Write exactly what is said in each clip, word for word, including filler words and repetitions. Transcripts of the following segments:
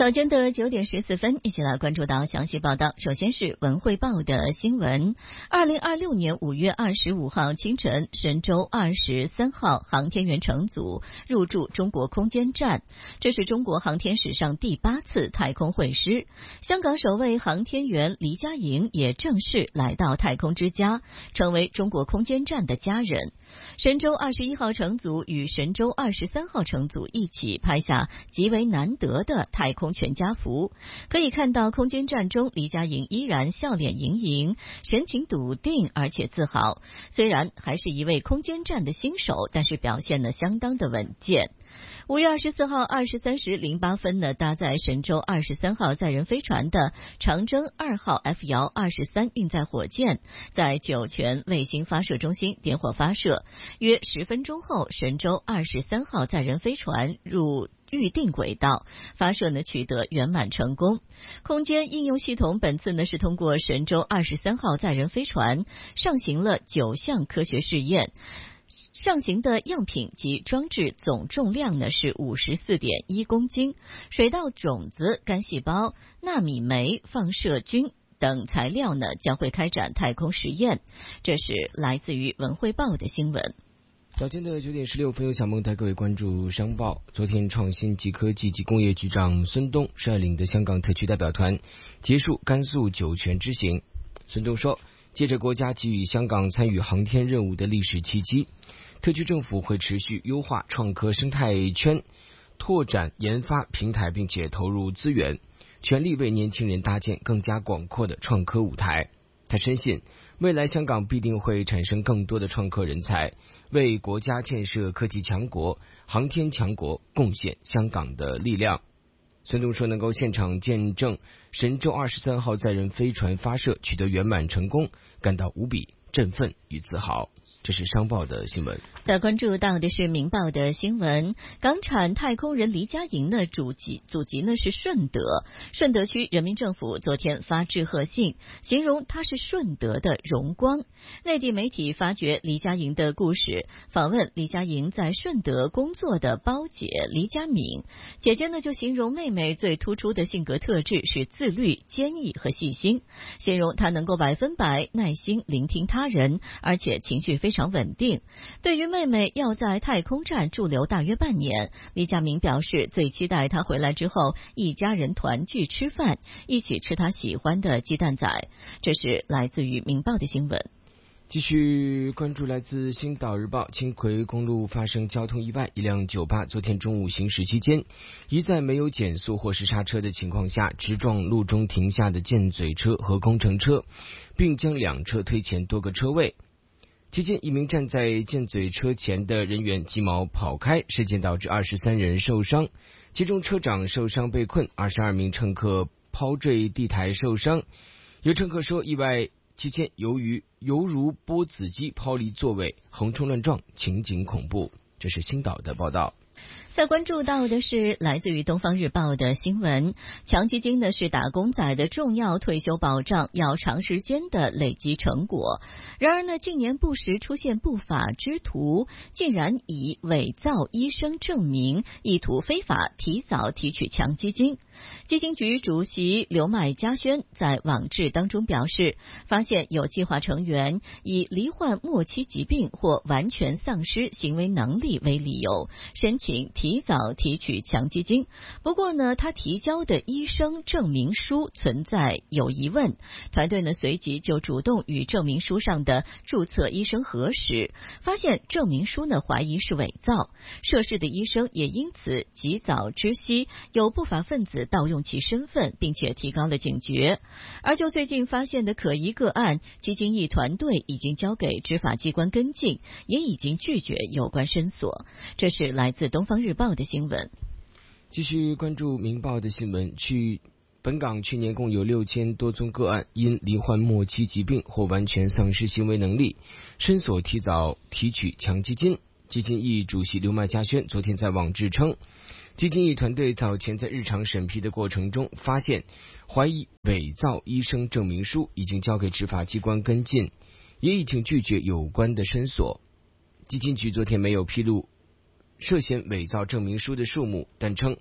早间的九点十四分，一起来关注到详细报道。首先是文汇报的新闻。二零二六年五月二十五号清晨，神舟二十三号航天员乘组入驻中国空间站，这是中国航天史上第八次太空会师。香港首位航天员黎佳莹也正式来到太空之家，成为中国空间站的家人。神舟二十一号乘组与神舟二十三号乘组一起拍下极为难得的太空全家福，可以看到空间站中黎佳莹依然笑脸盈盈，神情笃定而且自豪。虽然还是一位空间站的新手，但是表现得相当的稳健。五月二十四号二十三时零八分呢，搭载神舟二十三号载人飞船的长征二号 F 遥二十三运载火箭在酒泉卫星发射中心点火发射，约十分钟后，神舟二十三号载人飞船入预定轨道，发射呢取得圆满成功。空间应用系统本次呢是通过神舟二十三号载人飞船上行了九项科学试验。上行的样品及装置总重量呢是 五十四点一公斤，水稻种子、干细胞、纳米酶、放射菌等材料呢将会开展太空实验。这是来自于文汇报的新闻。 早间的九点十六分，由小梦带各位关注商报。昨天，创新及科技及工业局长孙东率领的香港特区代表团结束甘肃酒泉之行。孙东说，借着国家给予香港参与航天任务的历史契机，特区政府会持续优化创科生态圈，拓展研发平台，并且投入资源，全力为年轻人搭建更加广阔的创科舞台。他深信，未来香港必定会产生更多的创科人才，为国家建设科技强国、航天强国贡献香港的力量。孙东说，能够现场见证神舟二十三号载人飞船发射取得圆满成功，感到无比振奋与自豪。这是商报的新闻。 再关注到的是明报的新闻，港产太空人黎佳莹的祖籍祖籍呢是顺德，顺德区人民政府昨天发致贺信，形容她是顺德的荣光。内地媒体发掘黎佳莹的故事，访问黎佳莹在顺德工作的胞姐黎佳敏，姐姐呢就形容妹妹最突出的性格特质是自律、坚毅和细心，形容她能够百分百耐心聆听他人，而且情绪非常非常稳定。对于妹妹要在太空站驻留大约半年，黎佳明表示最期待她回来之后一家人团聚吃饭，一起吃她喜欢的鸡蛋仔。这是来自于明报的新闻。 继续关注来自星岛日报，青葵公路发生交通意外，一辆九八昨天中午行驶期间，一在没有减速或是刹车的情况下，直撞路中停下的箭嘴车和工程车，并将两车推前多个车位。期间，一名站在箭嘴车前的人员急忙跑开，事件导致二十三人受伤，其中车长受伤被困，二十二名乘客抛坠地台受伤。有乘客说，意外期间由于犹如波子机抛离座位，横冲乱撞，情景恐怖。这是星岛的报道。 再关注到的是来自于东方日报的新闻，强基金呢是打工仔的重要退休保障，要长时间的累积成果。然而呢，近年不时出现不法之徒，竟然以伪造医生证明，意图非法提早提取强基金。基金局主席刘麦嘉轩在网志当中表示，发现有计划成员以罹患末期疾病或完全丧失行为能力为理由，申请提早提取强基金。不过呢，他提交的医生证明书存在有疑问，团队呢随即就主动与证明书上的注册医生核实，发现证明书呢怀疑是伪造，涉事的医生也因此及早知悉有不法分子盗用其身份，并且提高了警觉。而就最近发现的可疑个案，基金一团队已经交给执法机关跟进，也已经拒绝有关申索。这是来自东方日报的新闻。 继续关注明报的新闻，去本港去年共有六千多宗个案因罹患末期疾病或完全丧失行为能力，申索提早提取强基金。基金翼主席刘麦嘉轩昨天在网志称，基金翼团队早前在日常审批的过程中发现怀疑伪造医生证明书，已经交给执法机关跟进，也已经拒绝有关的申索。基金局昨天没有披露涉嫌伪造证明书的数目，但称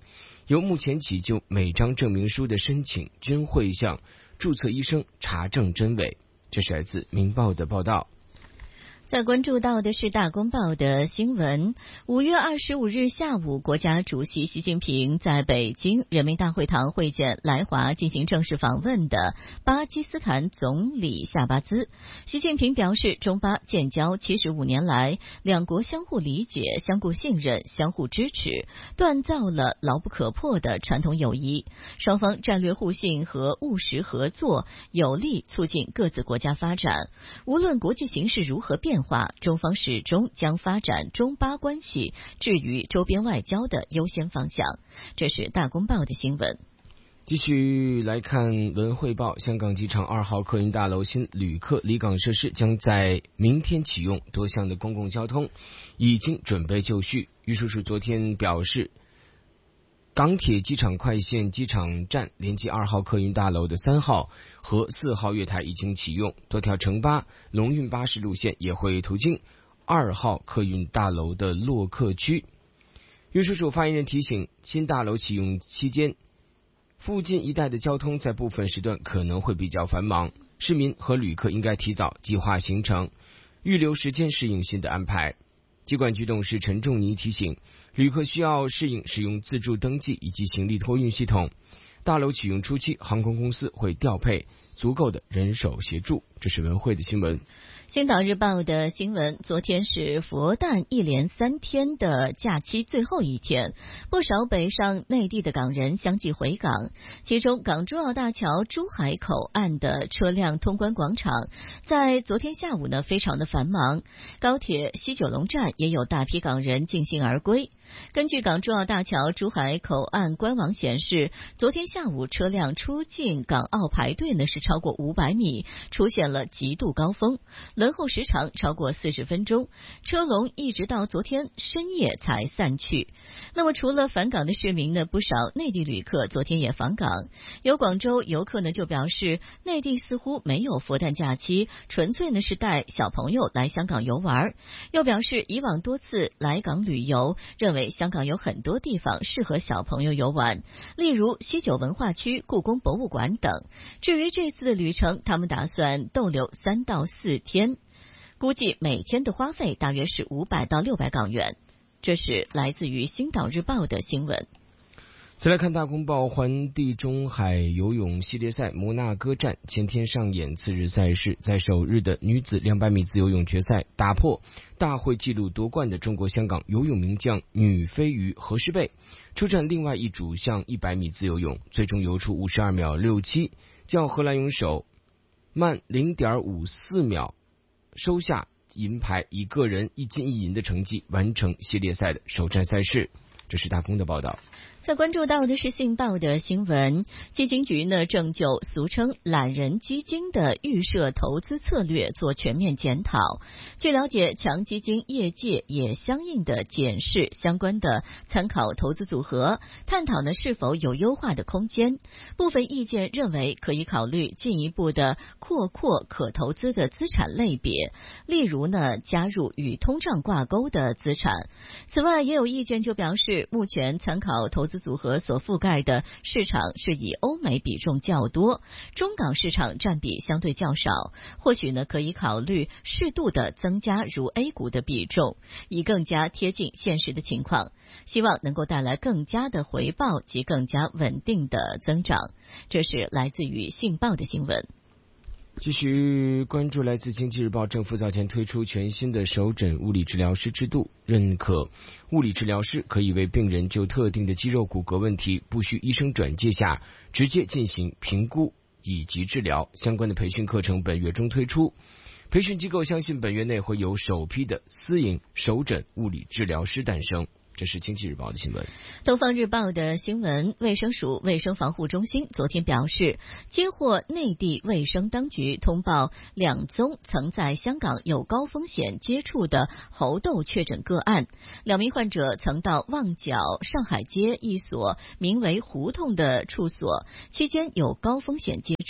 由目前起就每张证明书的申请均会向注册医生查证真伪。这是来自《明报》的报道。 在关注到的是大公报的新闻。五月二十五日下午，国家主席习近平在北京人民大会堂会见来华进行正式访问的巴基斯坦总理夏巴兹。习近平表示，中巴建交七十五年来，两国相互理解、相互信任、相互支持，锻造了牢不可破的传统友谊。双方战略互信和务实合作，有力促进各自国家发展。无论国际形势如何变化，中方始终将发展中巴关系置于周边外交的优先方向。这是大公报的新闻。 继续来看文汇报，香港机场二号客运大楼新旅客离港设施将在明天启用，多项的公共交通已经准备就绪。运输署昨天表示，港铁机场快线机场站连接二号客运大楼的三号和四号月台已经启用，多条城巴、龙运巴士路线也会途经二号客运大楼的落客区。运输署发言人提醒，新大楼启用期间，附近一带的交通在部分时段可能会比较繁忙，市民和旅客应该提早计划行程，预留时间适应新的安排。机管局董事陈仲尼提醒，旅客需要适应使用自助登记以及行李托运系统。大楼启用初期，航空公司会调配足够的人手协助。这是文汇的新闻。 星岛日报的新闻，昨天是佛诞一连三天的假期最后一天，不少北上内地的港人相继回港，其中港珠澳大桥珠海口岸的车辆通关广场在昨天下午呢非常的繁忙，高铁西九龙站也有大批港人进行而归。根据港珠澳大桥珠海口岸官网显示，昨天下午车辆出境港澳排队呢是超过五百米，出现了极度高峰，轮候时长超过四十分钟，车龙一直到昨天深夜才散去。那么除了返港的市民呢，不少内地旅客昨天也访港。有广州游客呢就表示，内地似乎没有佛诞假期，纯粹呢是带小朋友来香港游玩。又表示以往多次来港旅游，认为香港有很多地方适合小朋友游玩，例如西九文化区、故宫博物馆等。至于这次的旅程，他们打算逗留三到四天，估计每天的花费大约是五百到六百港元。这是来自于星岛日报的新闻。 再来看大公报，环地中海游泳系列赛摩纳哥站前天上演次日赛事，在首日的女子两百米自由泳决赛，打破大会纪录夺冠的中国香港游泳名将女飞鱼何诗蓓出战另外一主项一百米自由泳，最终游出五十二秒六七，较荷兰泳手慢 零点五四秒，收下银牌，以个人一金一银的成绩完成系列赛的首站赛事。这是大公的报道。 在关注到的是信报的新闻，基金局呢正就俗称懒人基金的预设投资策略做全面检讨。据了解，强基金业界也相应的检视相关的参考投资组合，探讨呢是否有优化的空间。部分意见认为可以考虑进一步的扩扩可投资的资产类别，例如呢加入与通胀挂钩的资产。此外，也有意见就表示，目前参考投资组合所覆盖的市场是以欧美比重较多，中港市场占比相对较少，或许呢可以考虑适度的增加如 A 股的比重，以更加贴近现实的情况，希望能够带来更加的回报及更加稳定的增长。这是来自于信报的新闻。 继续关注来自经济日报，政府早前推出全新的首诊物理治疗师制度，认可物理治疗师可以为病人就特定的肌肉骨骼问题，不需医生转介下直接进行评估以及治疗。相关的培训课程本月中推出，培训机构相信本月内会有首批的私营首诊物理治疗师诞生。这是经济日报的新闻。 东方日报的新闻，卫生署卫生防护中心昨天表示，接获内地卫生当局通报两宗曾在香港有高风险接触的猴痘确诊个案，两名患者曾到旺角上海街一所名为胡同的处所，期间有高风险接触。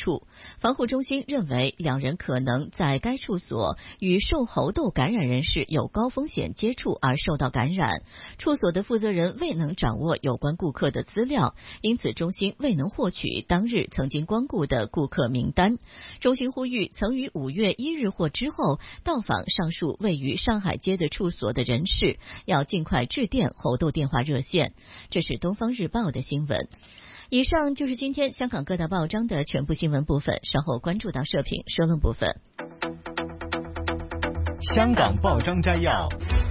处。防护中心认为，两人可能在该处所与受猴痘感染人士有高风险接触而受到感染。处所的负责人未能掌握有关顾客的资料，因此中心未能获取当日曾经光顾的顾客名单。中心呼吁曾于五月一日或之后到访上述位于上海街的处所的人士，要尽快致电猴痘电话热线。这是东方日报的新闻。以上就是今天香港各大报章的全部新闻部分，稍后关注到社评社论部分。 香港报章摘要。